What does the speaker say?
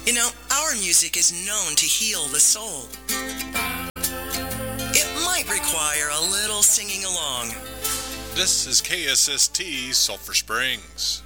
You know, our music is known to heal the soul. It might require a little singing along. This is KSST Sulphur Springs.